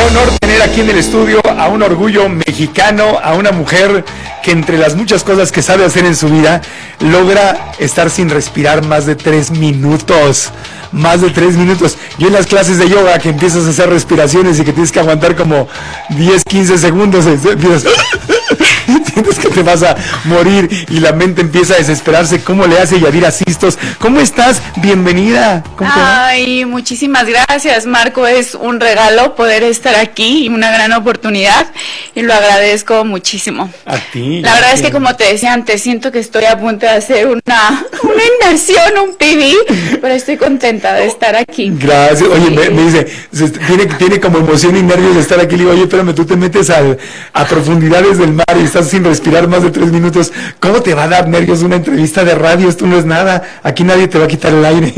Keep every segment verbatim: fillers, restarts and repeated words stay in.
honor tener aquí en el estudio a un orgullo mexicano, a una mujer que entre las muchas cosas que sabe hacer en su vida, logra estar sin respirar más de tres minutos. Más de tres minutos. Yo en las clases de yoga que empiezas a hacer respiraciones y que tienes que aguantar como diez, quince segundos, empiezas... Sientes que te vas a morir y la mente empieza a desesperarse. ¿Cómo le hace Yadira Sistos? ¿Cómo estás? Bienvenida. ¿Cómo Ay, muchísimas gracias, Marco. Es un regalo poder estar aquí y una gran oportunidad y lo agradezco muchísimo. A ti. La verdad es que, como te decía antes, siento que estoy a punto de hacer una, una inmersión, un P V, pero estoy contenta de estar aquí. Gracias. Oye, me, me dice, tiene, tiene como emoción y nervios de estar aquí. Le digo, oye, espérame, tú te metes al, a profundidades del mar y estás sin respirar más de tres minutos. ¿Cómo te va a dar nervios una entrevista de radio? Esto no es nada. Aquí nadie te va a quitar el aire.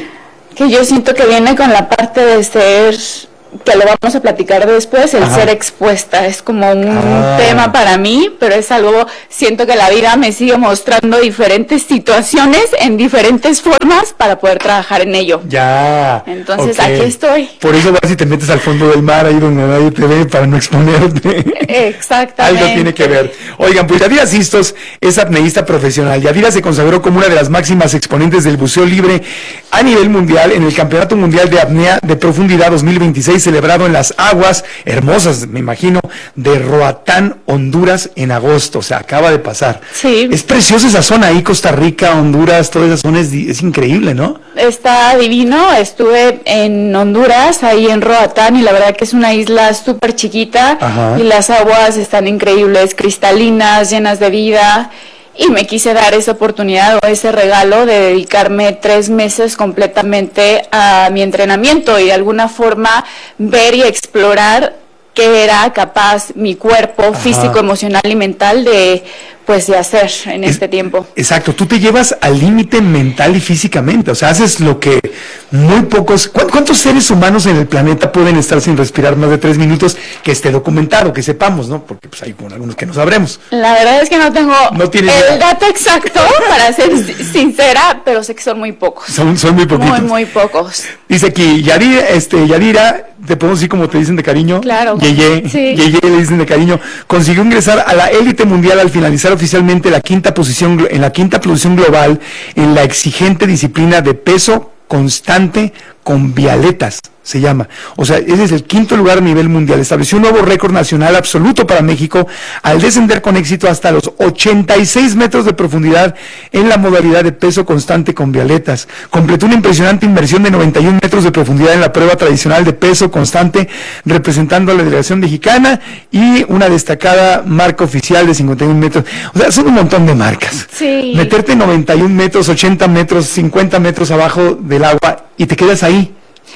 Que yo siento que viene con la parte de ser, que lo vamos a platicar después, el Ajá. ser expuesta. Es como un ah. tema para mí, pero es algo, siento que la vida me sigue mostrando diferentes situaciones en diferentes formas para poder trabajar en ello. Ya. Entonces, okay. aquí estoy. Por eso vas y te metes al fondo del mar, ahí donde nadie te ve, para no exponerte. Exactamente. Algo tiene que ver. Oigan, pues Yadira Sistos es apneísta profesional. Yadira se consagró como una de las máximas exponentes del buceo libre a nivel mundial en el Campeonato Mundial de Apnea de Profundidad dos mil veintiséis, celebrado en las aguas hermosas, me imagino, de Roatán, Honduras, en agosto. O sea, acaba de pasar. Sí. Es preciosa esa zona ahí, Costa Rica, Honduras, toda esa zona es, es increíble, ¿no? Está divino. Estuve en Honduras, ahí en Roatán, y la verdad que es una isla súper chiquita. Ajá. Y las aguas están increíbles, cristalinas, llenas de vida. Y me quise dar esa oportunidad o ese regalo de dedicarme tres meses completamente a mi entrenamiento y de alguna forma ver y explorar qué era capaz mi cuerpo Ajá. físico, emocional y mental de, pues, de hacer en es, este tiempo. Exacto, tú te llevas al límite mental y físicamente, o sea, haces lo que muy pocos... ¿Cuántos seres humanos en el planeta pueden estar sin respirar más de tres minutos que esté documentado, que sepamos, ¿no? Porque pues hay algunos que no sabremos. La verdad es que no tengo no el idea. dato exacto, para ser sincera, pero sé que son muy pocos. Son, son muy poquitos. Muy, muy pocos. Dice aquí, Yadira, este, Yadira, te podemos decir como te dicen de cariño. Claro. Yeye, sí. Yeye le dicen de cariño. Consiguió ingresar a la élite mundial al finalizar oficialmente la quinta posición, en la quinta posición global en la exigente disciplina de peso constante con vialetas, se llama. O sea, ese es el quinto lugar a nivel mundial. Estableció un nuevo récord nacional absoluto para México al descender con éxito hasta los ochenta y seis metros de profundidad en la modalidad de peso constante con vialetas. Completó una impresionante inmersión de noventa y un metros de profundidad en la prueba tradicional de peso constante, representando a la delegación mexicana, y una destacada marca oficial de cincuenta y un metros. O sea, son un montón de marcas. Sí. Meterte noventa y un metros, ochenta metros, cincuenta metros abajo del agua y te quedas ahí.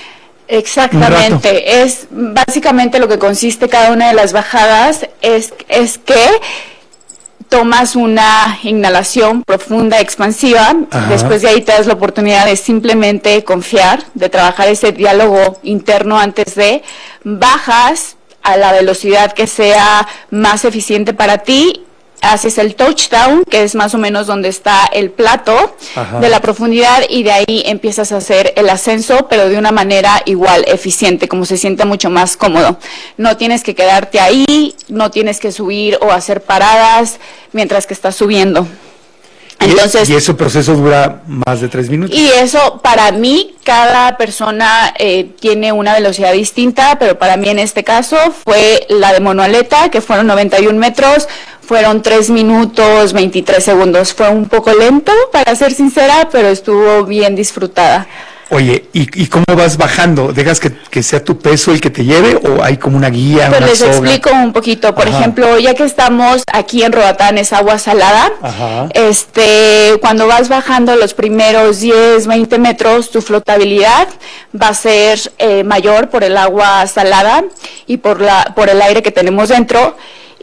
Exactamente, es básicamente lo que consiste cada una de las bajadas, es, es que tomas una inhalación profunda, expansiva. Ajá. Después de ahí te das la oportunidad de simplemente confiar, de trabajar ese diálogo interno antes de, bajas a la velocidad que sea más eficiente para ti, haces el touchdown, que es más o menos donde está el plato Ajá. de la profundidad, y de ahí empiezas a hacer el ascenso, pero de una manera igual eficiente, como se siente mucho más cómodo. No tienes que quedarte ahí, no tienes que subir o hacer paradas mientras que estás subiendo. Entonces, y ese proceso dura más de tres minutos. Y eso, para mí, cada persona eh, tiene una velocidad distinta, pero para mí en este caso fue la de monoaleta, que fueron noventa y un metros, fueron tres minutos, veintitrés segundos. Fue un poco lento, para ser sincera, pero estuvo bien disfrutada. Oye, ¿y, y cómo vas bajando? ¿Dejas que, que sea tu peso el que te lleve o hay como una guía, pues una les soga? Explico un poquito. Por Ajá. ejemplo, ya que estamos aquí en Roatán, es agua salada. Ajá. Este, cuando vas bajando los primeros diez, veinte metros, tu flotabilidad va a ser eh, mayor por el agua salada y por la por el aire que tenemos dentro.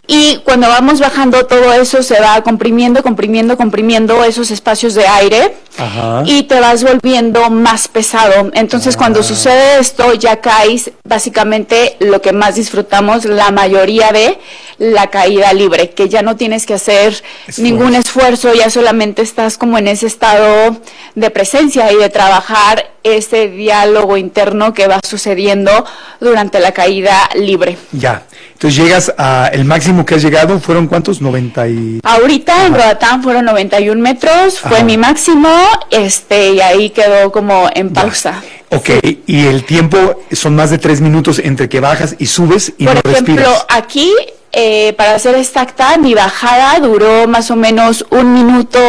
Y cuando vamos bajando todo eso se va comprimiendo, comprimiendo, comprimiendo esos espacios de aire. Ajá. Y te vas volviendo más pesado. Entonces ah. cuando sucede esto ya caes básicamente lo que más disfrutamos la mayoría de la caída libre, que ya no tienes que hacer esfuerzo. ningún esfuerzo, ya solamente estás como en ese estado de presencia y de trabajar ese diálogo interno que va sucediendo durante la caída libre. Ya. Entonces llegas a, el máximo que has llegado, ¿fueron cuántos? noventa y... Ahorita Ajá. en Roatán fueron noventa y un metros, fue Ajá. mi máximo, este, y ahí quedó como en pausa. Ya. Ok, sí. Y el tiempo son más de tres minutos entre que bajas y subes y Por no ejemplo, respiras. aquí, eh, para ser exacta, mi bajada duró más o menos un minuto,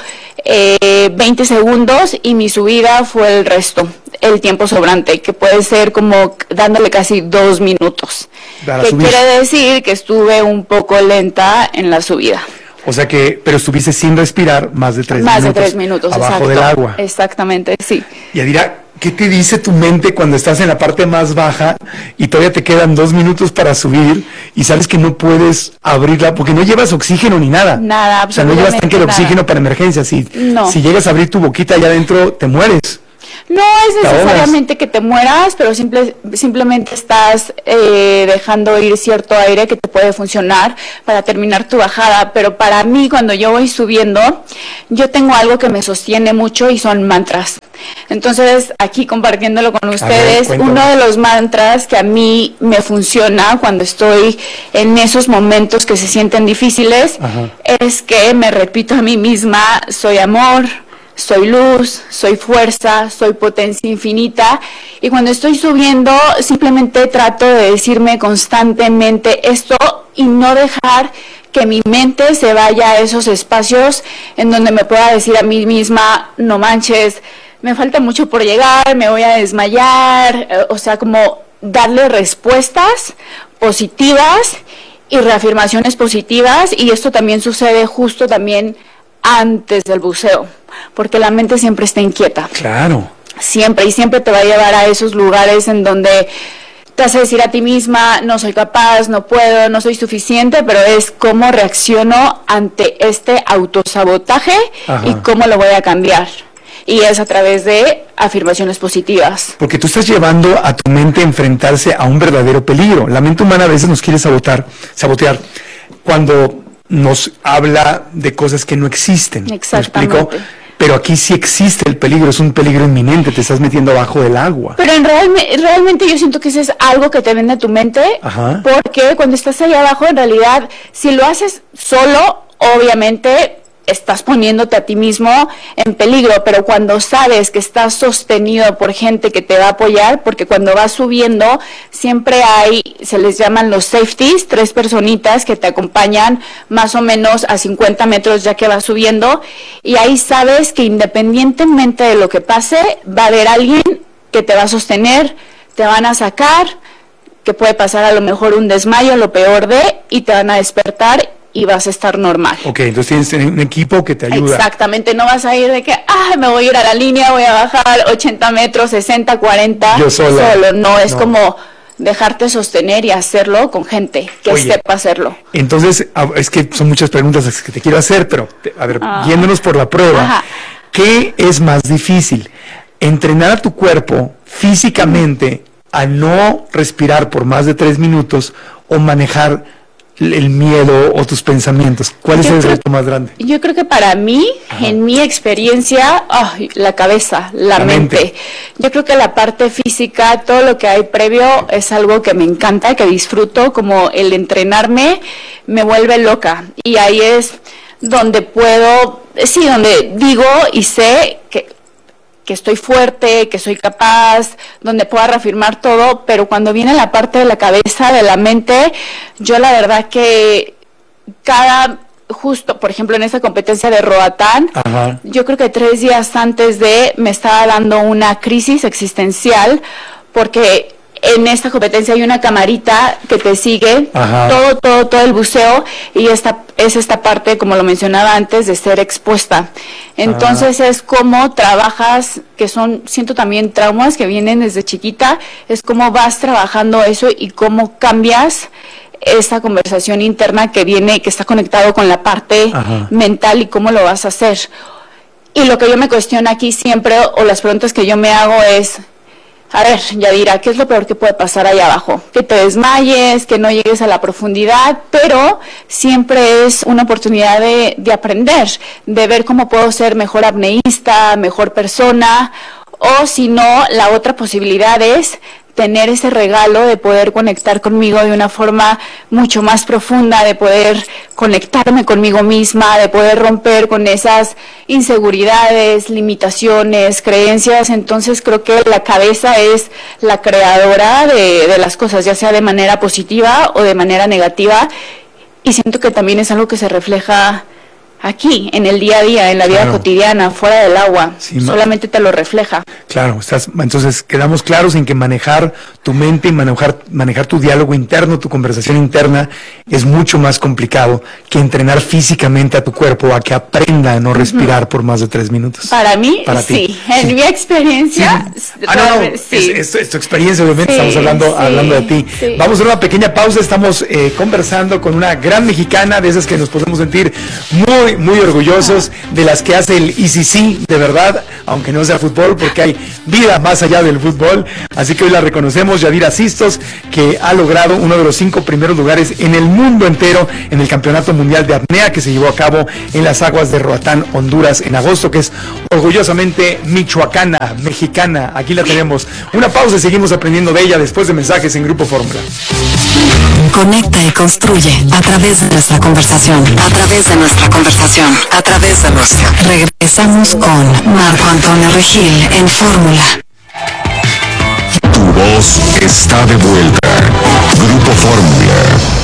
eh, veinte segundos, y mi subida fue el resto, el tiempo sobrante, que puede ser como dándole casi dos minutos. Que subir. Quiere decir que estuve un poco lenta en la subida. O sea que, pero estuviste sin respirar más de tres más minutos. Más de tres minutos, abajo exacto. del agua. Exactamente, sí. Y Adira, ¿qué te dice tu mente cuando estás en la parte más baja y todavía te quedan dos minutos para subir y sabes que no puedes abrirla porque no llevas oxígeno ni nada? Nada, absolutamente. O sea, no llevas tanque de nada. oxígeno para emergencias. Si, no. si llegas a abrir tu boquita allá adentro, te mueres. No es necesariamente que te mueras, pero simple, simplemente estás eh, dejando ir cierto aire que te puede funcionar para terminar tu bajada. Pero para mí, cuando yo voy subiendo, yo tengo algo que me sostiene mucho y son mantras. Entonces, aquí compartiéndolo con ustedes, ver, uno de los mantras que a mí me funciona cuando estoy en esos momentos que se sienten difíciles, Ajá. es que me repito a mí misma, soy amor, soy luz, soy fuerza, soy potencia infinita, y cuando estoy subiendo simplemente trato de decirme constantemente esto y no dejar que mi mente se vaya a esos espacios en donde me pueda decir a mí misma, no manches, me falta mucho por llegar, me voy a desmayar, o sea, como darle respuestas positivas y reafirmaciones positivas, y esto también sucede justo también antes del buceo, porque la mente siempre está inquieta. Claro. Siempre, y siempre te va a llevar a esos lugares en donde te vas a decir a ti misma, no soy capaz, no puedo, no soy suficiente, pero es cómo reacciono ante este autosabotaje Ajá. y cómo lo voy a cambiar. Y es a través de afirmaciones positivas. Porque tú estás llevando a tu mente a enfrentarse a un verdadero peligro. La mente humana a veces nos quiere sabotar, sabotear cuando nos habla de cosas que no existen. Exactamente. ¿Me explico? Pero aquí sí existe el peligro, es un peligro inminente, te estás metiendo abajo del agua. Pero en real, realmente yo siento que eso es algo que te vende tu mente, Ajá. porque cuando estás ahí abajo, en realidad, si lo haces solo, obviamente estás poniéndote a ti mismo en peligro, pero cuando sabes que estás sostenido por gente que te va a apoyar, porque cuando vas subiendo siempre hay, se les llaman los safeties, tres personitas que te acompañan más o menos a cincuenta metros ya que vas subiendo, y ahí sabes que independientemente de lo que pase, va a haber alguien que te va a sostener, te van a sacar, que puede pasar a lo mejor un desmayo, lo peor de, y te van a despertar y vas a estar normal. Ok, entonces tienes un equipo que te ayuda. Exactamente, no vas a ir de que, ah, me voy a ir a la línea, voy a bajar ochenta metros, sesenta, cuarenta. Yo solo. Solo, no, es no. como dejarte sostener y hacerlo con gente que Oye, sepa hacerlo. Entonces, es que son muchas preguntas que te quiero hacer, pero, a ver, ah. yéndonos por la prueba, Ajá. ¿qué es más difícil? ¿Entrenar a tu cuerpo físicamente a no respirar por más de tres minutos o manejar el miedo o tus pensamientos? ¿Cuál es yo el creo, reto más grande? Yo creo que para mí, Ajá. en mi experiencia, oh, la cabeza, la, la mente. mente. Yo creo que la parte física, todo lo que hay previo es algo que me encanta, que disfruto, como el entrenarme me vuelve loca. Y ahí es donde puedo, sí, donde digo y sé que que estoy fuerte, que soy capaz, donde pueda reafirmar todo, pero cuando viene la parte de la cabeza, de la mente, yo la verdad que cada, justo, por ejemplo, en esta competencia de Roatán, Ajá. yo creo que tres días antes de me estaba dando una crisis existencial, porque en esta competencia hay una camarita que te sigue Ajá. todo, todo, todo el buceo, y esta es esta parte, como lo mencionaba antes, de ser expuesta. Entonces Ajá. es como trabajas, que son, siento también traumas que vienen desde chiquita, es como vas trabajando eso y cómo cambias esa conversación interna que viene, que está conectado con la parte Ajá. mental y cómo lo vas a hacer. Y lo que yo me cuestiono aquí siempre, o las preguntas que yo me hago es, a ver, Yadira, ¿qué es lo peor que puede pasar ahí abajo? Que te desmayes, que no llegues a la profundidad, pero siempre es una oportunidad de, de aprender, de ver cómo puedo ser mejor apneísta, mejor persona, o si no, la otra posibilidad es tener ese regalo de poder conectar conmigo de una forma mucho más profunda, de poder conectarme conmigo misma, de poder romper con esas inseguridades, limitaciones, creencias. Entonces creo que la cabeza es la creadora de, de las cosas, ya sea de manera positiva o de manera negativa, y siento que también es algo que se refleja aquí, en el día a día, en la vida claro. cotidiana, fuera del agua, sí, solamente te lo refleja. Claro, estás, entonces quedamos claros en que manejar tu mente y manejar, manejar tu diálogo interno, tu conversación interna, es mucho más complicado que entrenar físicamente a tu cuerpo a que aprenda a no respirar uh-huh. por más de tres minutos. Para mí, Para sí. Ti. En sí. mi experiencia... Sí. Ah, no, no, sí. es, es, es tu experiencia, obviamente, sí, estamos hablando, sí, hablando de ti. Sí. Vamos a hacer una pequeña pausa, estamos eh, conversando con una gran mexicana, de esas que nos podemos sentir muy, muy orgullosos, de las que hace el I C C, de verdad, aunque no sea fútbol, porque hay vida más allá del fútbol. Así que hoy la reconocemos, Yadira Sistos, que ha logrado uno de los cinco primeros lugares en el mundo entero en el Campeonato Mundial de Apnea que se llevó a cabo en las aguas de Roatán, Honduras, en agosto, que es orgullosamente michoacana, mexicana. Aquí la tenemos. Una pausa y seguimos aprendiendo de ella después de mensajes en Grupo Fórmula. Conecta y construye a través de nuestra conversación, a través de nuestra conversación, a través de nuestra. Regresamos con Marco Antonio Regil en Fórmula. Tu voz está de vuelta. Grupo Fórmula.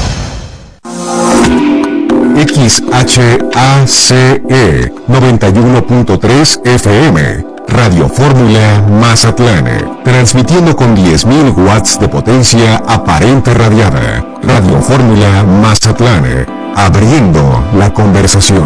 X H A C E noventa y uno punto tres F M. Radio Fórmula Mazatlán, transmitiendo con diez mil watts de potencia aparente radiada. Radio Fórmula Mazatlán, abriendo la conversación.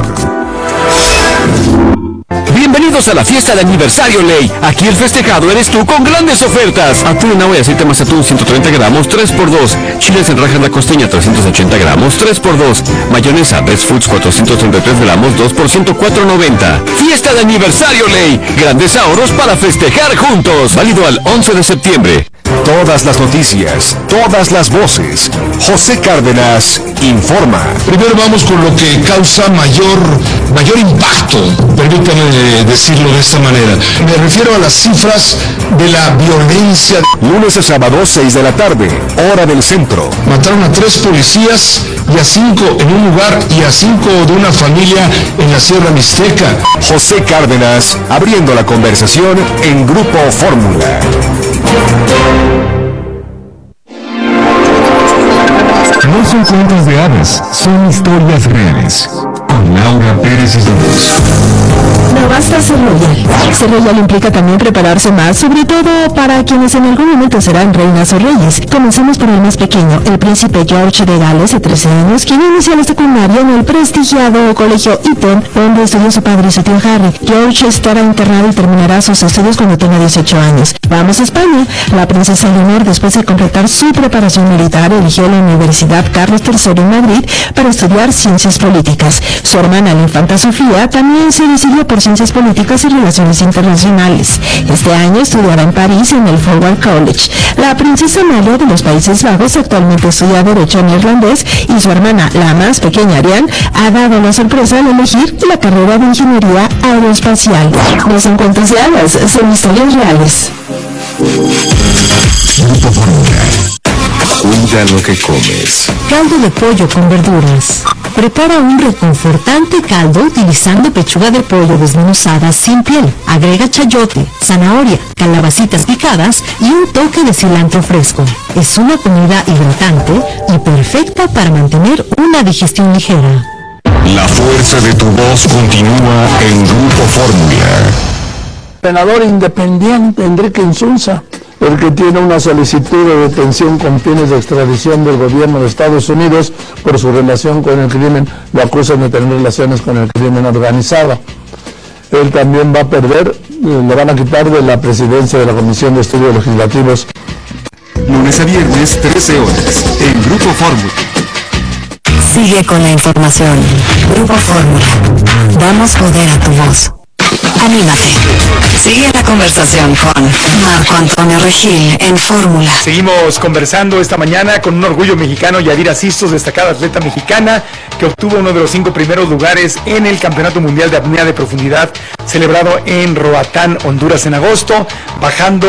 Bienvenidos a la fiesta de aniversario Ley. Aquí el festejado eres tú con grandes ofertas. Atún en agua y aceite Mazatún ciento treinta gramos, tres por dos. Chiles en rajas la costeña trescientos ochenta gramos, tres por dos. Mayonesa Best Foods cuatrocientos treinta y tres gramos, dos por ciento cuatro noventa. Fiesta de aniversario Ley. Grandes ahorros para festejar juntos. Válido al once de septiembre. Todas las noticias, todas las voces. José Cárdenas informa. Primero vamos con lo que causa mayor, mayor impacto, permítame decirlo de esta manera. Me refiero a las cifras de la violencia. Lunes a sábado, seis de la tarde, hora del centro. Mataron a tres policías y a cinco en un lugar y a cinco de una familia en la Sierra Mixteca. José Cárdenas, abriendo la conversación en Grupo Fórmula. No son cuentos de hadas, son historias reales. Con Laura Pérez Isdorus. No basta ser royal. Ser royal implica también prepararse más, sobre todo para quienes en algún momento serán reinas o reyes. Comencemos por el más pequeño, el príncipe George de Gales, de trece años, quien inició la secundaria en el prestigiado colegio Eton, donde estudió su padre y su tío Harry. George estará internado y terminará sus estudios cuando tenga dieciocho años. Vamos a España. La princesa Leonor, después de completar su preparación militar, eligió la Universidad Carlos tercero en Madrid para estudiar ciencias políticas. Su hermana, la infanta Sofía, también se decidió por ciencias políticas y relaciones internacionales. Este año estudiará en París en el Forward College. La princesa Amalia de los Países Bajos actualmente estudia Derecho en irlandés y su hermana, la más pequeña Ariane, ha dado la sorpresa al elegir la carrera de Ingeniería Aeroespacial. No son cuentos de hadas, son historias reales. Grupo Fórmula. Cuida lo que comes. Caldo de pollo con verduras. Prepara un reconfortante caldo utilizando pechuga de pollo desmenuzada sin piel. Agrega chayote, zanahoria, calabacitas picadas y un toque de cilantro fresco. Es una comida hidratante y perfecta para mantener una digestión ligera. La fuerza de tu voz continúa en Grupo Fórmula. Senador independiente Enrique Insulza, el que tiene una solicitud de detención con fines de extradición del gobierno de Estados Unidos por su relación con el crimen, lo acusan de tener relaciones con el crimen organizado. Él también va a perder, le van a quitar de la presidencia de la Comisión de Estudios Legislativos Lunes a viernes, trece horas, en Grupo Fórmula. Sigue con la información. Grupo Fórmula. Damos poder a tu voz. Anímate. Sigue la conversación con Marco Antonio Regil en Fórmula. Seguimos conversando esta mañana con un orgullo mexicano, Yadira Sistos, destacada atleta mexicana, que obtuvo uno de los cinco primeros lugares en el Campeonato Mundial de Apnea de Profundidad, celebrado en Roatán, Honduras, en agosto, bajando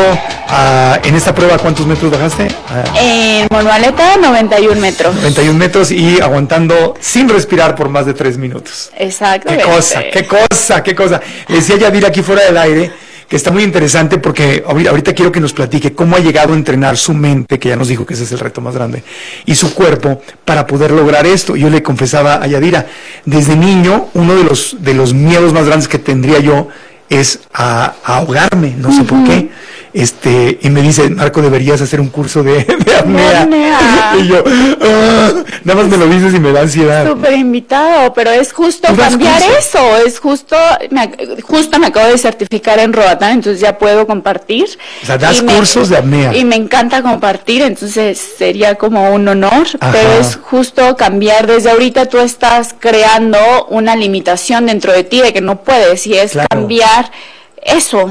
a, en esta prueba, ¿cuántos metros bajaste? A, en monoaleta, noventa y un metros. noventa y un metros y aguantando sin respirar por más de tres minutos. Exacto. Qué cosa, qué cosa, qué cosa. Le decía Yadira aquí fuera del aire que está muy interesante porque ahorita quiero que nos platique cómo ha llegado a entrenar su mente, que ya nos dijo que ese es el reto más grande, y su cuerpo para poder lograr esto. Yo le confesaba a Yadira, desde niño, uno de los, de los miedos más grandes que tendría yo es a, a ahogarme, no sé uh-huh. por qué. Este, y me dice, Marco, deberías hacer un curso de, de apnea. apnea. Y yo, ah, nada más me lo dices y me da ansiedad. Súper invitado, pero es justo cambiar eso, es justo, me, justo me acabo de certificar en Roatán, entonces ya puedo compartir. O sea, das cursos me, de apnea. Y me encanta compartir, entonces sería como un honor, Ajá. pero es justo cambiar. Desde ahorita tú estás creando una limitación dentro de ti de que no puedes, y es claro. cambiar eso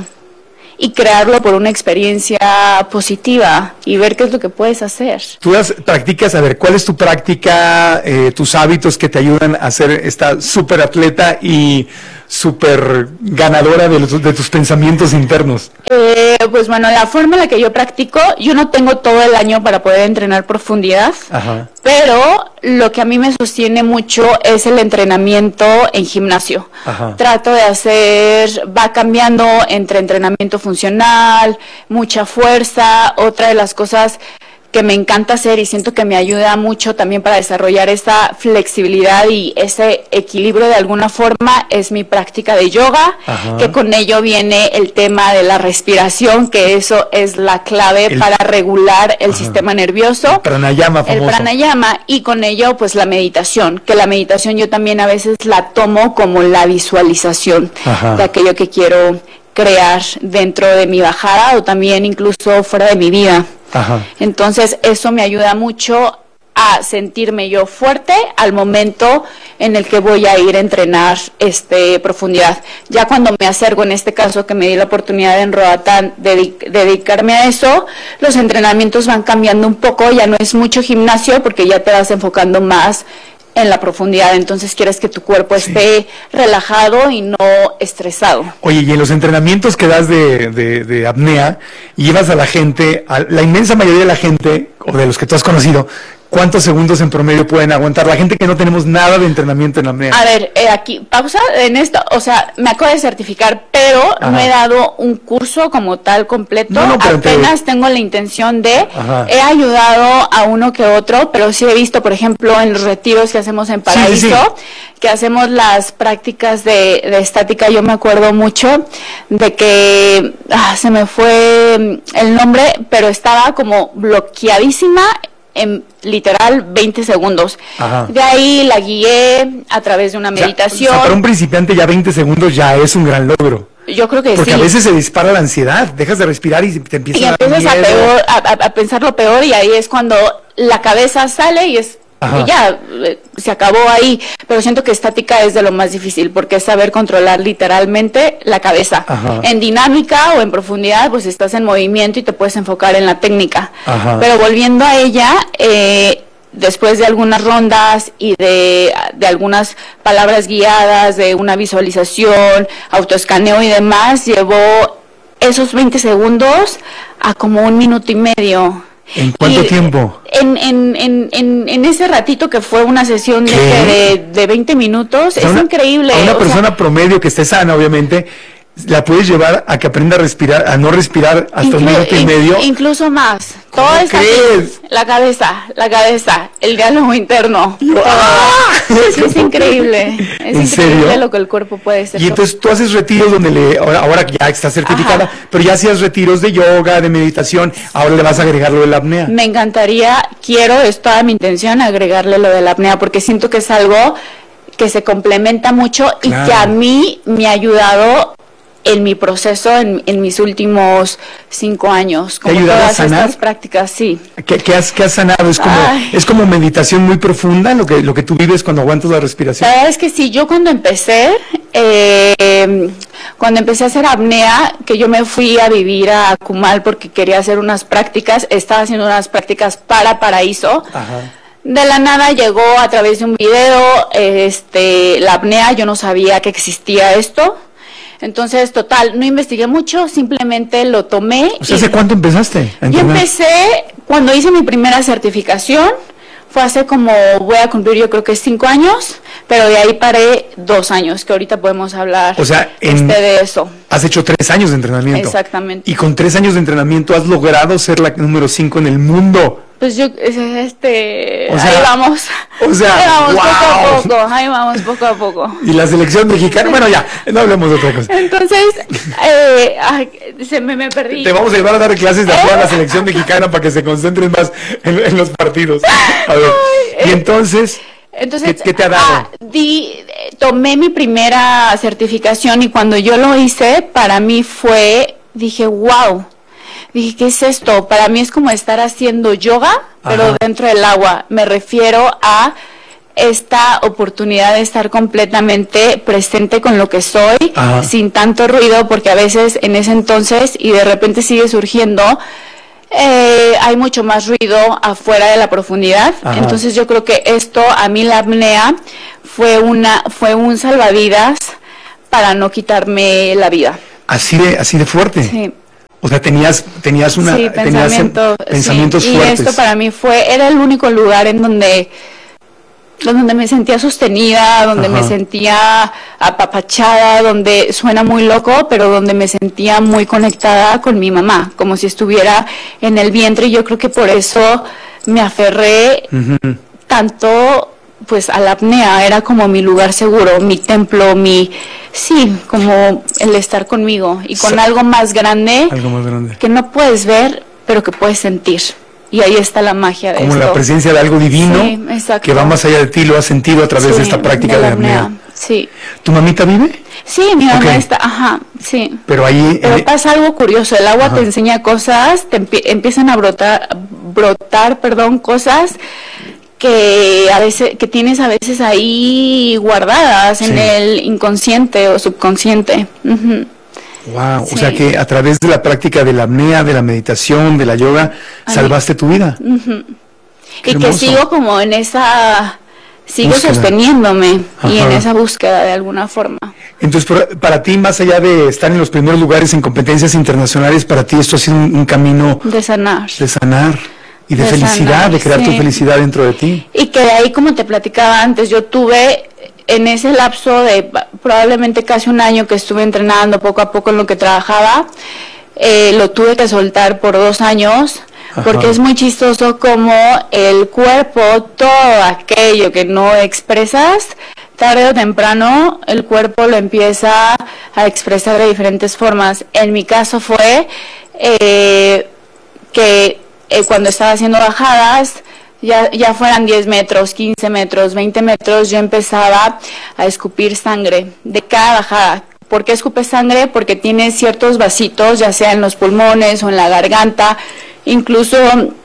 y crearlo por una experiencia positiva y ver qué es lo que puedes hacer. Tú das, practicas, a ver, ¿cuál es tu práctica, eh, tus hábitos que te ayudan a ser esta súper atleta y súper ganadora de, los, de tus pensamientos internos? Eh, pues bueno, la forma en la que yo practico, yo no tengo todo el año para poder entrenar profundidad, Ajá. pero lo que a mí me sostiene mucho es el entrenamiento en gimnasio. Ajá. Trato de hacer, va cambiando entre entrenamiento funcional, mucha fuerza. Otra de las cosas que me encanta hacer y siento que me ayuda mucho también para desarrollar esa flexibilidad y ese equilibrio de alguna forma es mi práctica de yoga, Ajá. que con ello viene el tema de la respiración, que eso es la clave el, para regular el Ajá. sistema nervioso. El pranayama famoso. El pranayama, y con ello pues la meditación, que la meditación yo también a veces la tomo como la visualización Ajá. de aquello que quiero crear dentro de mi bajada o también incluso fuera de mi vida. Ajá. Entonces eso me ayuda mucho a sentirme yo fuerte al momento en el que voy a ir a entrenar este profundidad. Ya cuando me acerco, en este caso que me di la oportunidad en Roatán de, de dedicarme a eso, los entrenamientos van cambiando un poco, ya no es mucho gimnasio porque ya te vas enfocando más en la profundidad, entonces quieres que tu cuerpo sí. esté relajado y no estresado. Oye, y en los entrenamientos que das de, de, de apnea, llevas a la gente, a la inmensa mayoría de la gente, o de los que tú has conocido, ¿cuántos segundos en promedio pueden aguantar? La gente que no tenemos nada de entrenamiento en apnea. A ver, eh, aquí, pausa en esto, o sea, me acabo de certificar, pero Ajá. no he dado un curso como tal completo, no, no, apenas te... tengo la intención de, Ajá. he ayudado a uno que otro, pero sí he visto, por ejemplo, en los retiros que hacemos en Paraíso, sí, sí. que hacemos las prácticas de, de estática, yo me acuerdo mucho de que, ah, se me fue el nombre, pero estaba como bloqueadísima, en literal veinte segundos. Ajá. De ahí la guié a través de una meditación. O sea, para un principiante ya veinte segundos ya es un gran logro. Yo creo que Porque sí. a veces se dispara la ansiedad, dejas de respirar y te empieza y a dar empiezas a, peor, a, a pensar lo peor y ahí es cuando la cabeza sale y es Ajá. y ya, se acabó ahí, pero siento que estática es de lo más difícil, porque es saber controlar literalmente la cabeza. Ajá. En dinámica o en profundidad, pues estás en movimiento y te puedes enfocar en la técnica. Ajá. Pero volviendo a ella, eh, después de algunas rondas y de, de algunas palabras guiadas, de una visualización, autoescaneo y demás, llevó esos veinte segundos a como un minuto y medio. ¿En cuánto y tiempo? En, en, en, en, en ese ratito que fue una sesión de, de, de veinte minutos, o sea, es una, increíble. A una o persona sea, promedio que esté sana, obviamente, la puedes llevar a que aprenda a respirar, a no respirar hasta inclu- un minuto y in, medio. Incluso más. ¿Cómo Todo está crees? aquí, la cabeza, la cabeza, el diálogo interno. Yo, ¡ah! Es, es increíble. Es ¿En increíble serio? lo que el cuerpo puede ser. Y entonces tú haces retiros donde le, ahora, ahora que ya estás certificada, Ajá. pero ya hacías retiros de yoga, de meditación, ahora le vas a agregar lo de la apnea. Me encantaría, quiero, es toda mi intención agregarle lo de la apnea, porque siento que es algo que se complementa mucho claro. y que a mí me ha ayudado en mi proceso, en, en mis últimos cinco años. ¿Te ha Como ayudado a todas sanar? estas prácticas, sí. ¿Qué, qué has, qué has sanado? ¿Es como, es como meditación muy profunda lo que, lo que tú vives cuando aguantas la respiración? La verdad es que sí, yo cuando empecé, eh, cuando empecé a hacer apnea, que yo me fui a vivir a Cumal porque quería hacer unas prácticas, estaba haciendo unas prácticas para Paraíso. Ajá. De la nada llegó a través de un video, este, la apnea, yo no sabía que existía esto. Entonces, total, no investigué mucho, simplemente lo tomé. O sea, ¿hace cuánto empezaste a Yo entrenar? empecé cuando hice mi primera certificación, fue hace como, voy a cumplir yo creo que cinco años, pero de ahí paré dos años, que ahorita podemos hablar O sea, en- este, de eso. Has hecho tres años de entrenamiento. Exactamente. Y con tres años de entrenamiento has logrado ser la número cinco en el mundo. Pues yo, este, O sea, ahí vamos, o sea, ahí vamos wow. poco a poco, ahí vamos poco a poco. Y la selección mexicana, bueno ya, no hablemos de otra cosa. Entonces, eh, ay, se me, me perdí. Te vamos a llevar a dar clases de apoyo a la selección mexicana para que se concentren más en, en los partidos. A ver, y entonces, Entonces, ¿qué, qué te ha dado? ah, di, eh, tomé mi primera certificación y cuando yo lo hice, para mí fue, dije, wow. Dije, ¿qué es esto? Para mí es como estar haciendo yoga, pero Ajá. dentro del agua. Me refiero a esta oportunidad de estar completamente presente con lo que soy, Ajá. sin tanto ruido, porque a veces en ese entonces, y de repente sigue surgiendo, eh, hay mucho más ruido afuera de la profundidad. Ajá. Entonces yo creo que esto, a mí la apnea, fue, una, fue un salvavidas para no quitarme la vida. Así de, así de fuerte. Sí. O sea, tenías, tenías una, Sí, tenías pensamiento, pensamientos sí. fuertes. Y esto para mí fue, era el único lugar en donde, donde me sentía sostenida, donde Ajá. me sentía apapachada, donde suena muy loco, pero donde me sentía muy conectada con mi mamá, como si estuviera en el vientre. Y yo creo que por eso me aferré Ujú. tanto pues a la apnea, era como mi lugar seguro, mi templo, mi, sí, como el estar conmigo y con Sí. algo más grande Algo más grande. que no puedes ver, pero que puedes sentir. Y ahí está la magia de Como esto. la presencia de algo divino Sí, exacto. que va más allá de ti, lo has sentido a través Sí, de esta práctica de la apnea. Sí, ¿Tu mamita vive? sí, mi mamá Ok. está, ajá, sí. Pero ahí... Pero eh, pasa algo curioso, el agua Ajá. te enseña cosas, te empie- empiezan a brotar, brotar, perdón, cosas que a veces, que tienes a veces ahí guardadas en Sí. el inconsciente o subconsciente. Ujú. wow, o Sí. sea que a través de la práctica de la apnea, de la meditación, de la yoga, Ay. salvaste tu vida. Ujú. Qué Y que hermoso. sigo como en esa, sigo Búsqueda. sosteniéndome y en Ajá. esa búsqueda de alguna forma. Entonces, por- para ti, más allá de estar en los primeros lugares en competencias internacionales, para ti esto ha sido un, un camino De sanar. de sanar y de, De felicidad, sanar, de crear tu sí. felicidad dentro de ti. Y que de ahí, como te platicaba antes, yo tuve en ese lapso de pa- probablemente casi un año que estuve entrenando poco a poco en lo que trabajaba, eh, lo tuve que soltar por dos años, porque Ajá. es muy chistoso como el cuerpo, todo aquello que no expresas, tarde o temprano el cuerpo lo empieza a expresar de diferentes formas. En mi caso fue eh, que eh, cuando estaba haciendo bajadas, ya, ya fueran diez metros, quince metros, veinte metros, yo empezaba a escupir sangre de cada bajada. ¿Por qué escupes sangre? Porque tiene ciertos vasitos, ya sea en los pulmones o en la garganta, incluso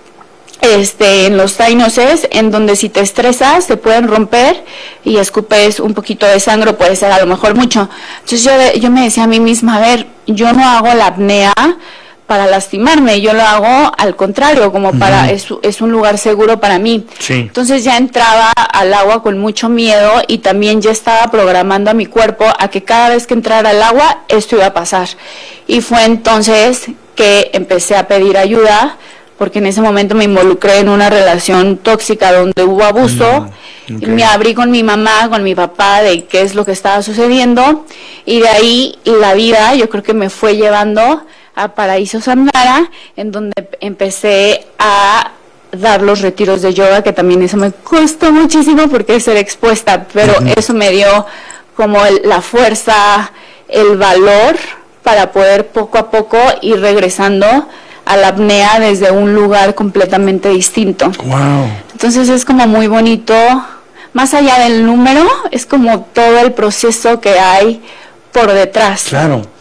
este, en los sinuses, en donde si te estresas se pueden romper y escupes un poquito de sangre, puede ser a lo mejor mucho. Entonces yo, yo me decía a mí misma, a ver, yo no hago la apnea para lastimarme, yo lo hago al contrario, como para, es, es un lugar seguro para mí. Sí. Entonces ya entraba al agua con mucho miedo y también ya estaba programando a mi cuerpo a que cada vez que entrara al agua esto iba a pasar. Y fue entonces que empecé a pedir ayuda, porque en ese momento me involucré en una relación tóxica donde hubo abuso. Mm, ok. Me abrí con mi mamá, con mi papá, de qué es lo que estaba sucediendo, y de ahí la vida yo creo que me fue llevando a Paraíso Sandara, en donde empecé a dar los retiros de yoga, que también eso me costó muchísimo porque es ser expuesta, pero Ujú. eso me dio como el- la fuerza, el valor para poder poco a poco ir regresando a la apnea desde un lugar completamente distinto. Wow. Entonces es como muy bonito, más allá del número, es como todo el proceso que hay por detrás. Claro.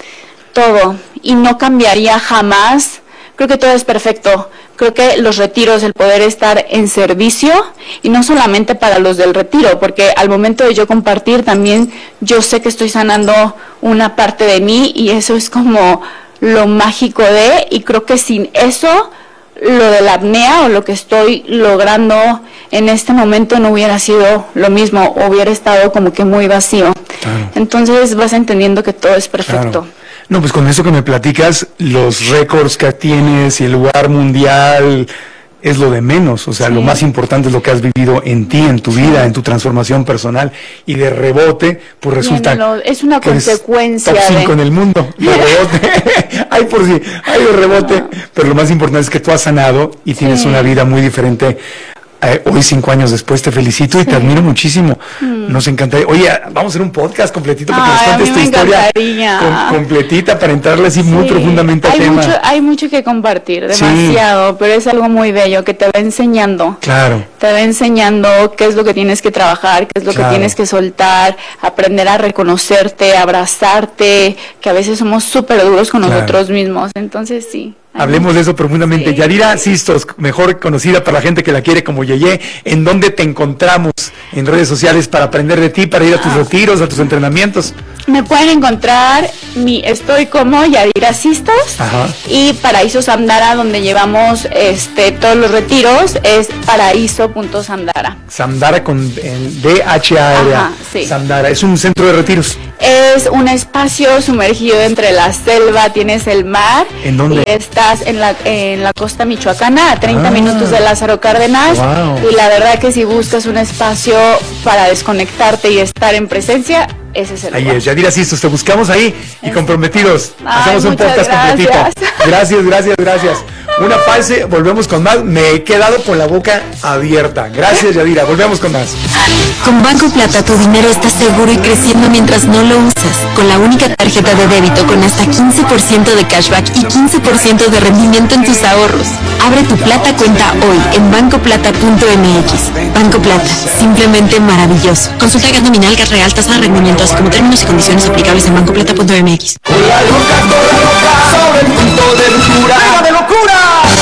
todo, y no cambiaría jamás. Creo que todo es perfecto. Creo que los retiros, el poder estar en servicio, y no solamente para los del retiro, porque al momento de yo compartir también yo sé que estoy sanando una parte de mí, y eso es como lo mágico de, y creo que sin eso, lo de la apnea o lo que estoy logrando en este momento no hubiera sido lo mismo, hubiera estado como que muy vacío. Claro. Entonces vas entendiendo que todo es perfecto. Claro. No, pues con eso que me platicas, los récords que tienes y el lugar mundial es lo de menos. O sea, sí. Lo más importante es lo que has vivido en ti, en tu vida, en tu transformación personal. Y de rebote, pues resulta Bien, lo, es una que consecuencia top cinco de... en el mundo. De rebote. Hay por sí, hay de rebote. No. Pero lo más importante es que tú has sanado y tienes sí. una vida muy diferente. Eh, hoy, cinco años después, te felicito y sí. te admiro muchísimo. Mm. Nos encantaría. Oye, vamos a hacer un podcast completito para que nos cuentes esta historia com completita para entrarle así sí. muy profundamente al hay tema. Mucho, hay mucho que compartir, demasiado, sí. pero es algo muy bello que te va enseñando. Claro. Te va enseñando qué es lo que tienes que trabajar, qué es lo claro. que tienes que soltar, aprender a reconocerte, abrazarte, que a veces somos súper duros con claro. nosotros mismos. Entonces, sí. Hablemos de eso profundamente. Sí. Yadira Sistos, mejor conocida para la gente que la quiere como Yeye, ¿en dónde te encontramos en redes sociales para aprender de ti, para ir a tus retiros, a tus entrenamientos? Me pueden encontrar, mi estoy como Yadira Sistos. Ajá. Y Paraíso Samdara, donde llevamos este todos los retiros, es paraíso punto samdara. Samdara con el D H A R A. Ajá, sí. Samdara, es un centro de retiros. Es un espacio sumergido entre la selva, tienes el mar. ¿En dónde? Y estás en la, en la costa michoacana, a treinta ah, minutos de Lázaro Cárdenas. Wow. Y la verdad que si buscas un espacio para desconectarte y estar en presencia, ese es el ahí lugar. es, Yadira Sistos, te buscamos ahí y es. comprometidos. Ay, hacemos un podcast gracias. completito. Gracias, gracias, gracias. Una pausa, volvemos con más. Me he quedado con la boca abierta. Gracias, Yadira, volvemos con más. Con Banco Plata tu dinero está seguro y creciendo mientras no lo usas. Con la única tarjeta de débito con hasta quince por ciento de cashback y quince por ciento de rendimiento en tus ahorros. Abre tu Plata cuenta hoy en banco plata punto m x. Banco Plata, simplemente maravilloso. Consulta el gas nominal, gas real, tasa de rendimiento, así como términos y condiciones aplicables en banco plata punto m x. Con la loca, con la loca, sobre el punto de locura. ¡Venga de locura!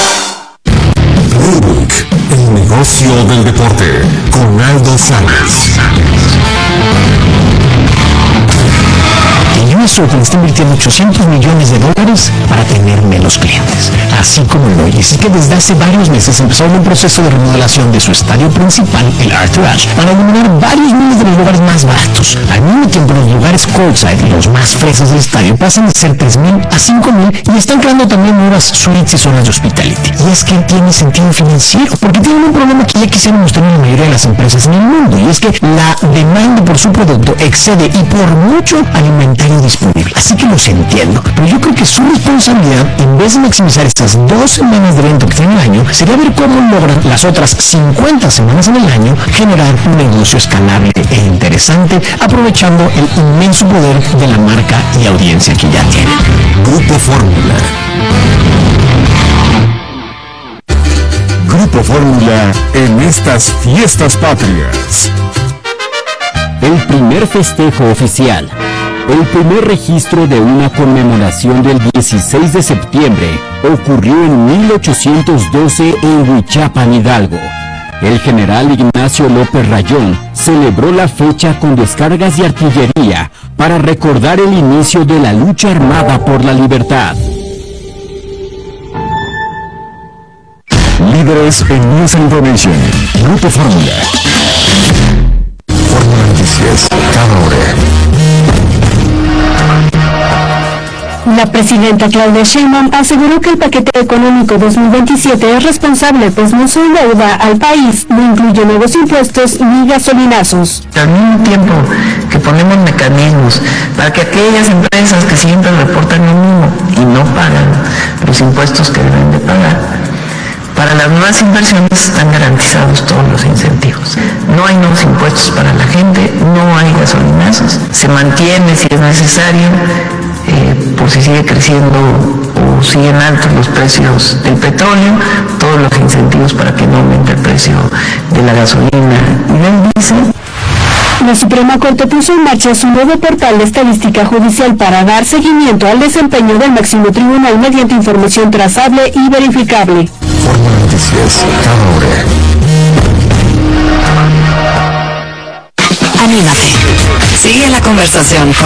Rubik, el negocio del deporte, con Aldo Salas. En U S Open está invirtiendo ochocientos millones de dólares para tener menos clientes. Así como lo oyes, es que desde hace varios meses empezaron un proceso de remodelación de su estadio principal, el Arthur Ashe, para eliminar varios miles de los lugares más baratos. Al mismo tiempo, los lugares courtside, los más fresas del estadio, pasan de ser tres mil a cinco mil y están creando también nuevas suites y zonas de hospitality. Y es que tiene sentido financiero, porque tienen un problema que ya quisiéramos tener la mayoría de las empresas en el mundo, y es que la demanda por su producto excede y por mucho al inventario disponible. Así que los entiendo, pero yo creo que su responsabilidad, en vez de maximizar estas dos semanas de evento que tiene el año, sería ver cómo logran las otras cincuenta semanas en el año generar un negocio escalable e interesante, aprovechando el inmenso poder de la marca y audiencia que ya tienen. Grupo Fórmula. Grupo Fórmula en estas fiestas patrias. El primer festejo oficial. El primer registro de una conmemoración del dieciséis de septiembre ocurrió en mil ochocientos doce en Huichapan, Hidalgo. El general Ignacio López Rayón celebró la fecha con descargas de artillería para recordar el inicio de la lucha armada por la libertad. Líderes en News and Information. Grupo Fórmula. Fórmula Noticias. Cada hora. La presidenta Claudia Sheinbaum aseguró que el paquete económico dos mil veintisiete es responsable, pues no se endeuda al país, no incluye nuevos impuestos ni gasolinazos. Al mismo tiempo que ponemos mecanismos para que aquellas empresas que siempre reportan lo mismo y no pagan los impuestos que deben de pagar, para las nuevas inversiones están garantizados todos los incentivos. No hay nuevos impuestos para la gente, no hay gasolinazos, se mantiene si es necesario, eh, por si sigue creciendo o siguen altos los precios del petróleo, todos los incentivos para que no aumente el precio de la gasolina y del diésel. La Suprema Corte puso en marcha su nuevo portal de estadística judicial para dar seguimiento al desempeño del máximo tribunal mediante información trazable y verificable. Fórmula Noticias, cada hora. Anímate. Sigue la conversación con